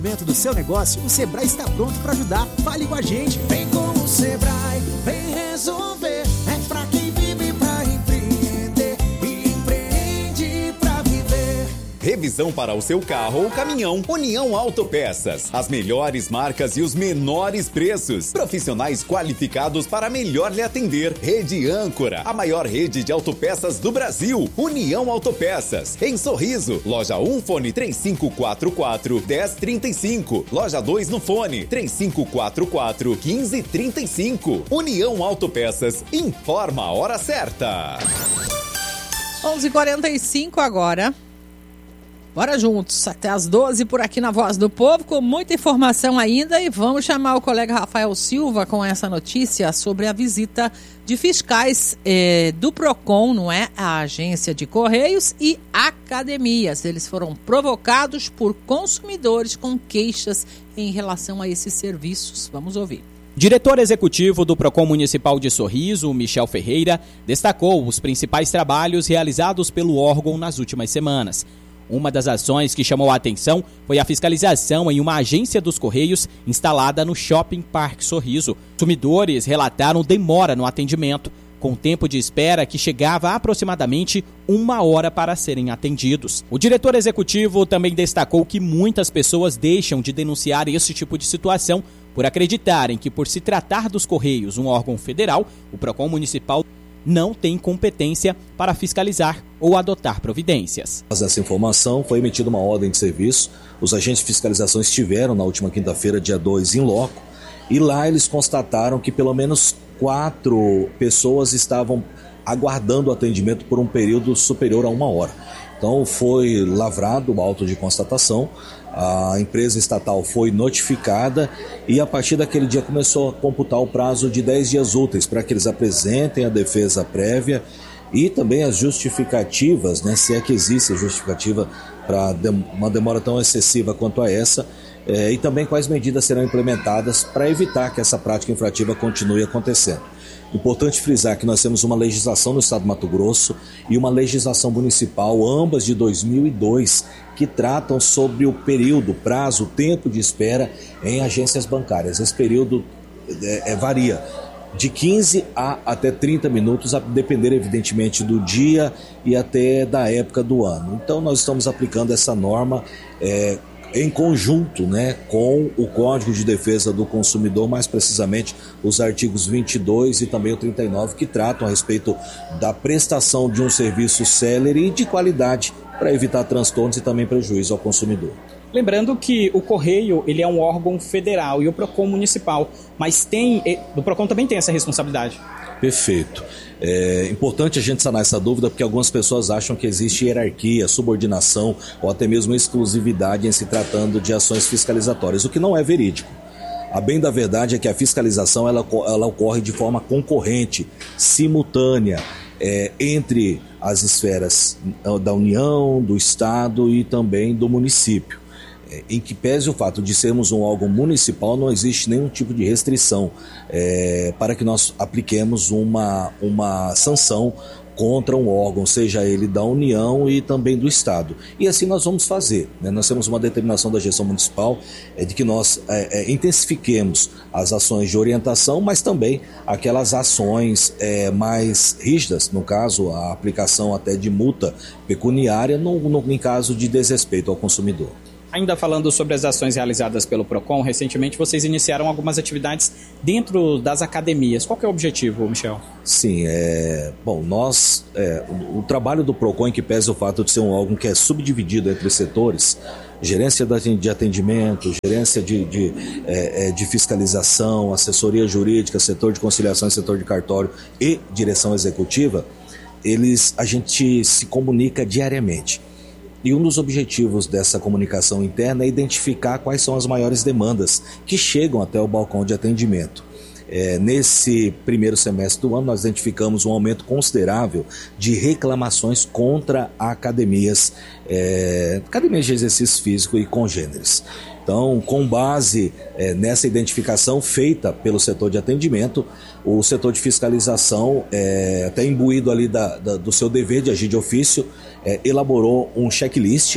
Do seu negócio, o Sebrae está pronto para ajudar. Fale com a gente. Vem com o Sebrae, vem resolver. É pra quem vive pra empreender e empreende pra viver. Revisão para o seu carro ou caminhão. União Autopeças. As melhores marcas e os menores preços. Profissionais qualificados para melhor lhe atender. Rede Âncora, a maior rede de autopeças do Brasil. União Autopeças. Em Sorriso, loja 1, fone 3544-1035. Loja 2 no fone 3544-1535. União Autopeças. Informa a hora certa. 11h45 agora. Bora juntos, até as 12 por aqui na Voz do Povo, com muita informação ainda, e vamos chamar o colega Rafael Silva com essa notícia sobre a visita de fiscais do PROCON, não é? A agência de Correios e academias. Eles foram provocados por consumidores com queixas em relação a esses serviços. Vamos ouvir. Diretor executivo do PROCON Municipal de Sorriso, Michel Ferreira, destacou os principais trabalhos realizados pelo órgão nas últimas semanas. Uma das ações que chamou a atenção foi a fiscalização em uma agência dos Correios instalada no Shopping Parque Sorriso. Consumidores relataram demora no atendimento, com tempo de espera que chegava a aproximadamente 1 hora para serem atendidos. O diretor executivo também destacou que muitas pessoas deixam de denunciar esse tipo de situação por acreditarem que, por se tratar dos Correios, um órgão federal, o PROCON Municipal não tem competência para fiscalizar ou adotar providências. Após essa informação, foi emitida uma ordem de serviço. Os agentes de fiscalização estiveram na última quinta-feira, dia 2, em loco, e lá eles constataram que pelo menos 4 pessoas estavam aguardando o atendimento por um período superior a 1 hora. Então foi lavrado o auto de constatação, a empresa estatal foi notificada e a partir daquele dia começou a computar o prazo de 10 dias úteis para que eles apresentem a defesa prévia e também as justificativas, né, se é que existe justificativa para uma demora tão excessiva quanto a essa, e também quais medidas serão implementadas para evitar que essa prática infrativa continue acontecendo. Importante frisar que nós temos uma legislação no estado do Mato Grosso e uma legislação municipal, ambas de 2002, que tratam sobre o período, prazo, tempo de espera em agências bancárias. Esse período varia de 15 a até 30 minutos, a depender evidentemente do dia e até da época do ano. Então nós estamos aplicando essa norma em conjunto, né, com o Código de Defesa do Consumidor, mais precisamente os artigos 22 e também o 39, que tratam a respeito da prestação de um serviço célere e de qualidade para evitar transtornos e também prejuízo ao consumidor. Lembrando que o Correio ele é um órgão federal e o PROCON municipal, mas o PROCON também tem essa responsabilidade. Perfeito. É importante a gente sanar essa dúvida porque algumas pessoas acham que existe hierarquia, subordinação ou até mesmo exclusividade em se tratando de ações fiscalizatórias, o que não é verídico. A bem da verdade é que a fiscalização ela ocorre de forma concorrente, simultânea, entre as esferas da União, do Estado e também do município. Em que pese o fato de sermos um órgão municipal, não existe nenhum tipo de restrição para que nós apliquemos uma sanção contra um órgão, seja ele da União e também do Estado. E assim nós vamos fazer, né? Nós temos uma determinação da gestão municipal de que nós intensifiquemos as ações de orientação, mas também aquelas ações mais rígidas, no caso a aplicação até de multa pecuniária em caso de desrespeito ao consumidor. Ainda falando sobre as ações realizadas pelo PROCON, recentemente vocês iniciaram algumas atividades dentro das academias. Qual que é o objetivo, Michel? Sim, o trabalho do PROCON, em que pesa o fato de ser um órgão que é subdividido entre setores, gerência de atendimento, gerência de fiscalização, assessoria jurídica, setor de conciliação e setor de cartório e direção executiva, a gente se comunica diariamente. E um dos objetivos dessa comunicação interna é identificar quais são as maiores demandas que chegam até o balcão de atendimento. Nesse primeiro semestre do ano, nós identificamos um aumento considerável de reclamações contra academias de exercício físico e congêneres. Então, com base nessa identificação feita pelo setor de atendimento, o setor de fiscalização, até imbuído ali do seu dever de agir de ofício, elaborou um checklist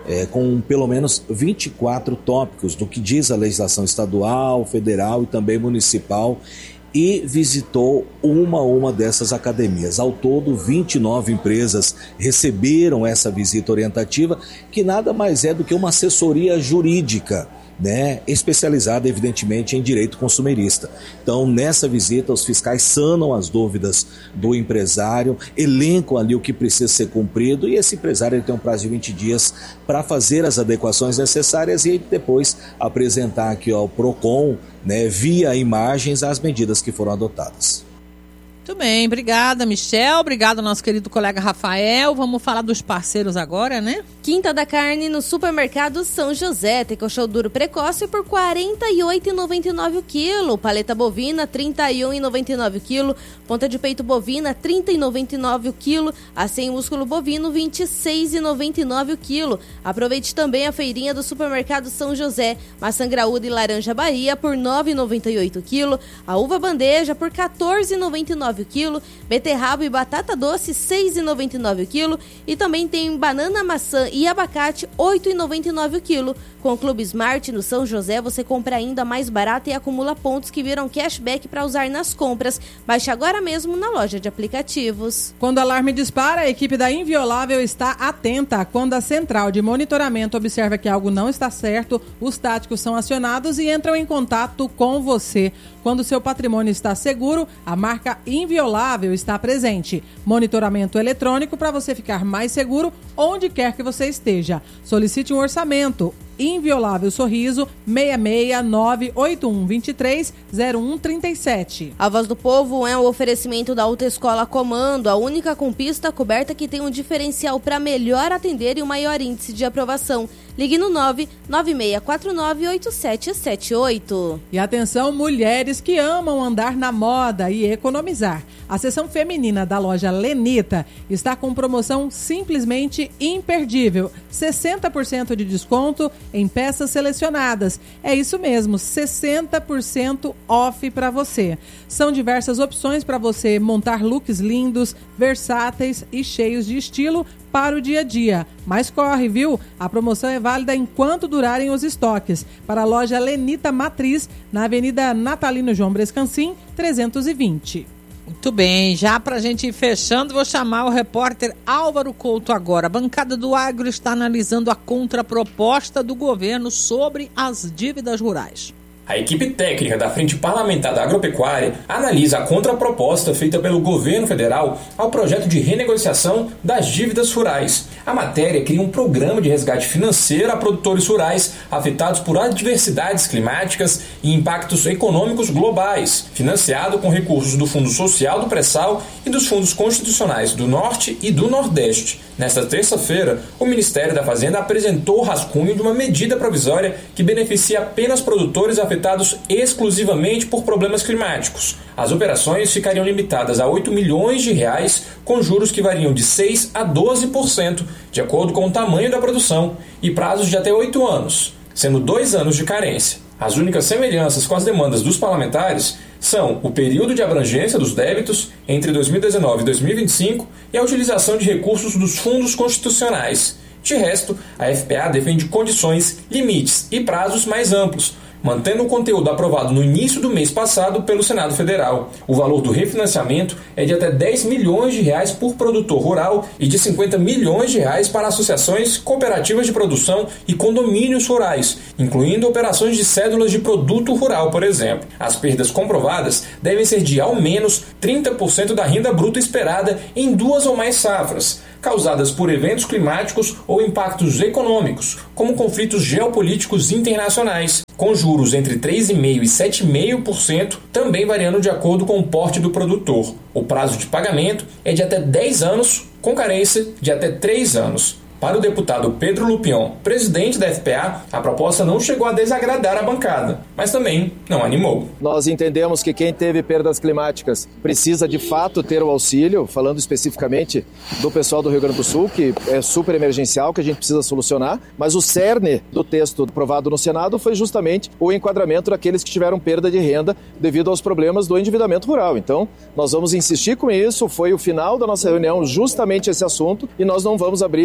com pelo menos 24 tópicos do que diz a legislação estadual, federal e também municipal, e visitou uma dessas academias. Ao todo, 29 empresas receberam essa visita orientativa, que nada mais é do que uma assessoria jurídica, né, especializada evidentemente em direito consumerista. Então, nessa visita, os fiscais sanam as dúvidas do empresário, elencam ali o que precisa ser cumprido, e esse empresário ele tem um prazo de 20 dias para fazer as adequações necessárias e depois apresentar aqui ao PROCON, né, via imagens, as medidas que foram adotadas. Muito bem, obrigada, Michel. Obrigado ao nosso querido colega Rafael. Vamos falar dos parceiros agora, né? Quinta da Carne no Supermercado São José. Tem colchão duro precoce por R$ 48,99 o quilo. Paleta bovina, R$ 31,99 o quilo. Ponta de peito bovina, R$ 30,99 o quilo. A sem músculo bovino, R$ 26,99 o quilo. Aproveite também a feirinha do Supermercado São José. Maçã graúda e laranja Bahia por R$ 9,98 o quilo. A uva bandeja por R$ 14,99 o quilo, beterraba e batata doce R$ 6,99 o quilo, e também tem banana, maçã e abacate R$ 8,99 o quilo. Com o Clube Smart no São José você compra ainda mais barato e acumula pontos que viram cashback para usar nas compras. Baixe agora mesmo na loja de aplicativos. Quando o alarme dispara, a equipe da Inviolável está atenta. Quando a central de monitoramento observa que algo não está certo, os táticos são acionados e entram em contato com você. Quando seu patrimônio está seguro, a marca Inviolável está presente. Monitoramento eletrônico para você ficar mais seguro onde quer que você esteja. Solicite um orçamento. Inviolável Sorriso 66981230137. A Voz do Povo é um oferecimento da Autoescola Comando, a única com pista coberta que tem um diferencial para melhor atender e um maior índice de aprovação. Ligue no 996498778. E atenção, mulheres que amam andar na moda e economizar. A seção feminina da loja Lenita está com promoção simplesmente imperdível. 60% de desconto em peças selecionadas. É isso mesmo, 60% off para você. São diversas opções para você montar looks lindos, versáteis e cheios de estilo para o dia a dia. Mas corre, viu? A promoção é válida enquanto durarem os estoques. Para a loja Lenita Matriz, na Avenida Natalino João Brescancin, 320. Muito bem, já para a gente ir fechando, vou chamar o repórter Álvaro Couto agora. A bancada do Agro está analisando a contraproposta do governo sobre as dívidas rurais. A equipe técnica da Frente Parlamentar da Agropecuária analisa a contraproposta feita pelo governo federal ao projeto de renegociação das dívidas rurais. A matéria cria um programa de resgate financeiro a produtores rurais afetados por adversidades climáticas e impactos econômicos globais, financiado com recursos do Fundo Social do Pré-Sal e dos fundos constitucionais do Norte e do Nordeste. Nesta terça-feira, o Ministério da Fazenda apresentou o rascunho de uma medida provisória que beneficia apenas produtores afetados exclusivamente por problemas climáticos. As operações ficariam limitadas a R$ 8 milhões, com juros que variam de 6% a 12%, de acordo com o tamanho da produção, e prazos de até 8 anos, sendo 2 anos de carência. As únicas semelhanças com as demandas dos parlamentares são o período de abrangência dos débitos entre 2019 e 2025 e a utilização de recursos dos fundos constitucionais. De resto, a FPA defende condições, limites e prazos mais amplos, mantendo o conteúdo aprovado no início do mês passado pelo Senado Federal. O valor do refinanciamento é de até R$ 10 milhões por produtor rural e de R$ 50 milhões para associações, cooperativas de produção e condomínios rurais, incluindo operações de cédulas de produto rural, por exemplo. As perdas comprovadas devem ser de ao menos 30% da renda bruta esperada em 2 ou mais safras, causadas por eventos climáticos ou impactos econômicos, como conflitos geopolíticos internacionais, com juros entre 3,5% e 7,5%, também variando de acordo com o porte do produtor. O prazo de pagamento é de até 10 anos, com carência de até 3 anos. Para o deputado Pedro Lupion, presidente da FPA, a proposta não chegou a desagradar a bancada, mas também não animou. Nós entendemos que quem teve perdas climáticas precisa de fato ter o auxílio, falando especificamente do pessoal do Rio Grande do Sul, que é super emergencial, que a gente precisa solucionar, mas o cerne do texto aprovado no Senado foi justamente o enquadramento daqueles que tiveram perda de renda devido aos problemas do endividamento rural. Então, nós vamos insistir com isso, foi o final da nossa reunião justamente esse assunto e nós não vamos abrir absolutamente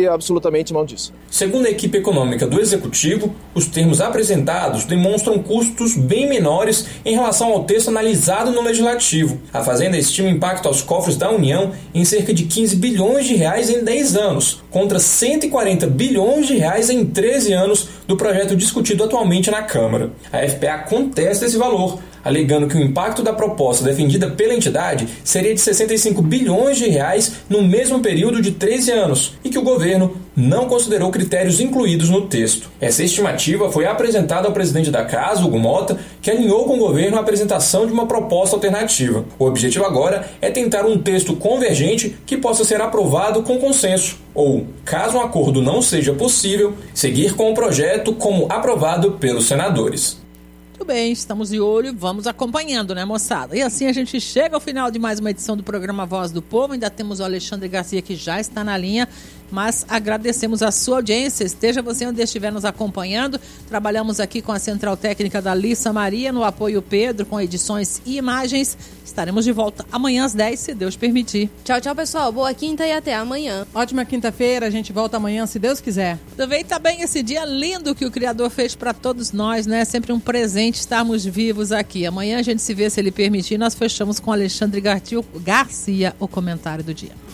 absolutamente mão disso. Segundo a equipe econômica do Executivo, os termos apresentados demonstram custos bem menores em relação ao texto analisado no Legislativo. A Fazenda estima o impacto aos cofres da União em cerca de 15 bilhões de reais em 10 anos, contra 140 bilhões de reais em 13 anos do projeto discutido atualmente na Câmara. A FPA contesta esse valor, alegando que o impacto da proposta defendida pela entidade seria de 65 bilhões de reais no mesmo período de 13 anos e que o governo não considerou critérios incluídos no texto. Essa estimativa foi apresentada ao presidente da Casa, Hugo Mota, que alinhou com o governo a apresentação de uma proposta alternativa. O objetivo agora é tentar um texto convergente que possa ser aprovado com consenso, ou, caso um acordo não seja possível, seguir com o projeto como aprovado pelos senadores. Muito bem, estamos de olho, vamos acompanhando, né, moçada? E assim a gente chega ao final de mais uma edição do programa Voz do Povo. Ainda temos o Alexandre Garcia, que já está na linha, mas agradecemos a sua audiência. Esteja você onde estiver nos acompanhando. Trabalhamos aqui com a Central Técnica da Lissa Maria, no apoio Pedro, com edições e imagens. Estaremos de volta amanhã às 10, se Deus permitir. Tchau, tchau, pessoal. Boa quinta e até amanhã. Ótima quinta-feira, a gente volta amanhã, se Deus quiser. Aproveita bem esse dia lindo que o Criador fez para todos nós, né? Sempre um presente estarmos vivos aqui. Amanhã a gente se vê, se ele permitir. Nós fechamos com Alexandre Garcia o comentário do dia.